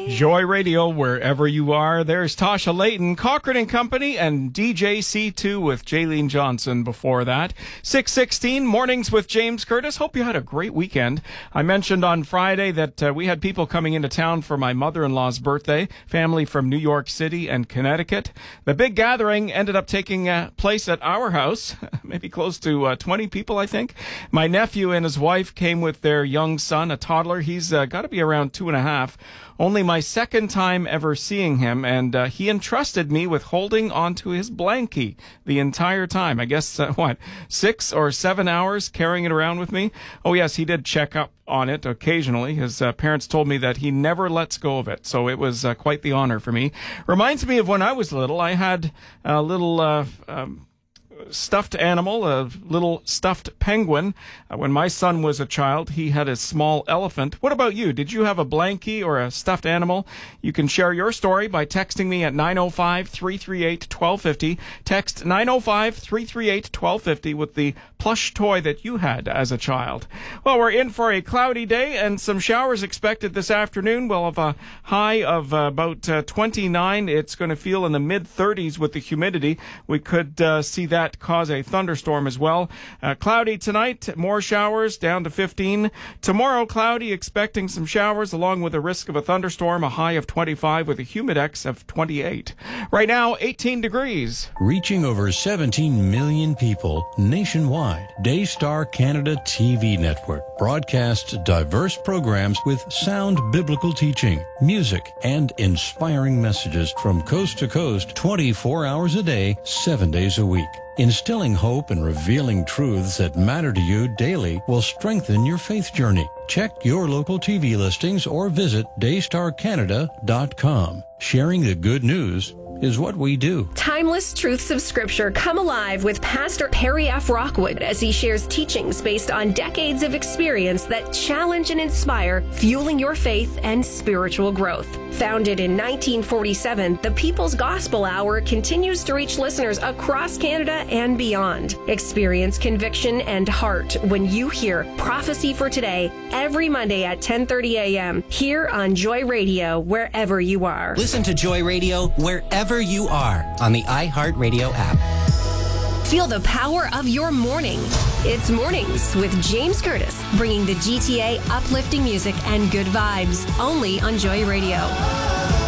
Joy Radio, wherever you are. There's Tasha Layton, Cochrane and Company, and DJ C2 with Jaylene Johnson before that. 6:16, Mornings with James Curtis. Hope you had a great weekend. I mentioned on Friday that we had people coming into town for my mother-in-law's birthday, family from New York City and Connecticut. The big gathering ended up taking place at our house, maybe close to 20 people, I think. My nephew and his wife came with their young son, a toddler. He's got to be around 2.5. Only my second time ever seeing him, and he entrusted me with holding onto his blankie the entire time. I guess, 6 or 7 hours carrying it around with me? Oh, yes, he did check up on it occasionally. His parents told me that he never lets go of it, so it was quite the honor for me. Reminds me of when I was little. I had a little stuffed animal, a little stuffed penguin. When my son was a child, he had a small elephant. What about you? Did you have a blankie or a stuffed animal? You can share your story by texting me at 905-338-1250. Text 905-338-1250 with the plush toy that you had as a child. Well, we're in for a cloudy day and some showers expected this afternoon. We'll have a high of about 29. It's going to feel in the mid-30s with the humidity. We could see that cause a thunderstorm as well. Cloudy tonight, more showers, down to 15. Tomorrow, cloudy, expecting some showers along with a risk of a thunderstorm, a high of 25 with a humidex of 28. Right now, 18 degrees. Reaching over 17 million people nationwide, Daystar Canada TV Network broadcasts diverse programs with sound biblical teaching, music, and inspiring messages from coast to coast 24 hours a day, 7 days a week. Instilling hope and revealing truths that matter to you daily will strengthen your faith journey. Check your local TV listings or visit daystarcanada.com. Sharing the good news is what we do. Timeless Truths of Scripture come alive with Pastor Perry F. Rockwood as he shares teachings based on decades of experience that challenge and inspire, fueling your faith and spiritual growth. Founded in 1947, the People's Gospel Hour continues to reach listeners across Canada and beyond. Experience conviction and heart when you hear Prophecy for Today every Monday at 10:30 a.m. here on Joy Radio, wherever you are. Listen to Joy Radio wherever you are on the iHeartRadio app. Feel the power of your morning. It's Mornings with James Curtis, bringing the GTA uplifting music and good vibes only on Joy Radio.